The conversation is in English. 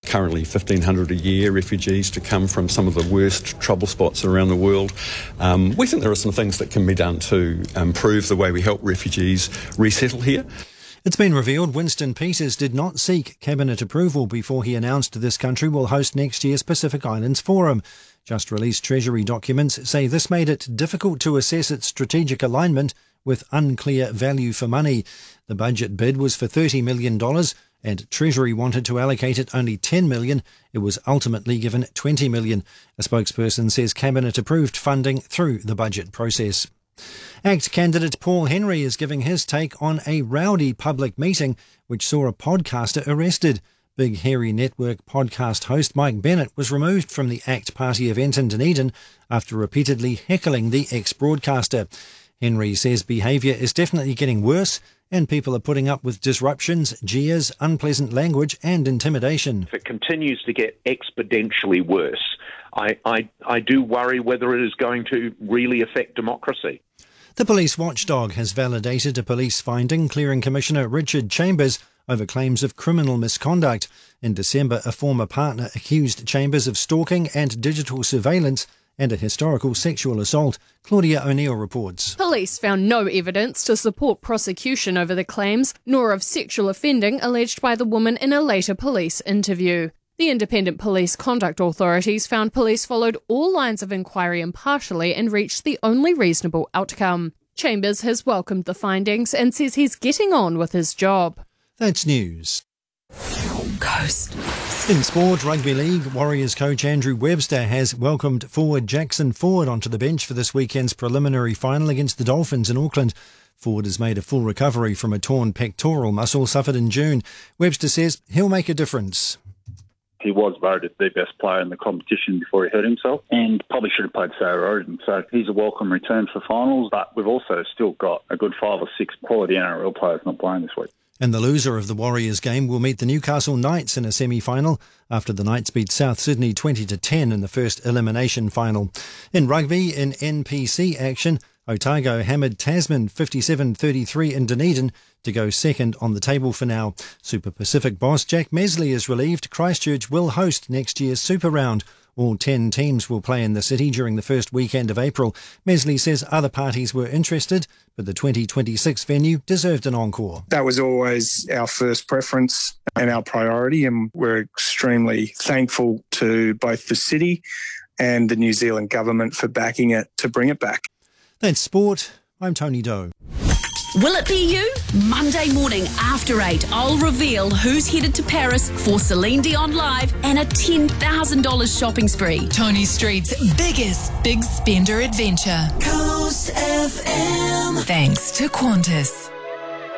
currently 1,500 a year refugees to come from some of the worst trouble spots around the world. We think there are some things that can be done to improve the way we help refugees resettle here. It's been revealed Winston Peters did not seek cabinet approval before he announced this country will host next year's Pacific Islands Forum. Just released Treasury documents say this made it difficult to assess its strategic alignment with unclear value for money. The budget bid was for $30 million and Treasury wanted to allocate it only $10 million. It was ultimately given $20 million. A spokesperson says cabinet approved funding through the budget process. ACT candidate Paul Henry is giving his take on a rowdy public meeting which saw a podcaster arrested. Big Hairy Network podcast host Mike Bennett was removed from the ACT Party event in Dunedin after repeatedly heckling the ex-broadcaster. Henry says behaviour is definitely getting worse and people are putting up with disruptions, jeers, unpleasant language and intimidation. If it continues to get exponentially worse, I do worry whether it is going to really affect democracy. The police watchdog has validated a police finding clearing Commissioner Richard Chambers over claims of criminal misconduct. In December, a former partner accused Chambers of stalking and digital surveillance and a historical sexual assault. Claudia O'Neill reports. Police found no evidence to support prosecution over the claims, nor of sexual offending alleged by the woman in a later police interview. The Independent Police Conduct Authorities found police followed all lines of inquiry impartially and reached the only reasonable outcome. Chambers has welcomed the findings and says he's getting on with his job. That's news. Coast. In sport, Rugby League, Warriors coach Andrew Webster has welcomed forward Jackson Ford onto the bench for this weekend's preliminary final against the Dolphins in Auckland. Ford has made a full recovery from a torn pectoral muscle suffered in June. Webster says he'll make a difference. He was voted the best player in the competition before he hurt himself and probably should have played Sarah Origin. So he's a welcome return for finals, but we've also still got a good 5 or 6 quality NRL players not playing this week. And the loser of the Warriors game will meet the Newcastle Knights in a semi-final after the Knights beat South Sydney 20-10 in the first elimination final. In rugby, in NPC action, Otago hammered Tasman 57-33 in Dunedin to go second on the table for now. Super Pacific boss Jack Mesley is relieved Christchurch will host next year's Super Round. All 10 teams will play in the city during the first weekend of April. Mesley says other parties were interested, but the 2026 venue deserved an encore. That was always our first preference and our priority, and we're extremely thankful to both the city and the New Zealand government for backing it to bring it back. That's sport. I'm Tony Doe. Will it be you? Monday morning after 8, I'll reveal who's headed to Paris for Celine Dion Live and a $10,000 shopping spree. Tony Street's biggest big spender adventure. Coast FM. Thanks to Qantas.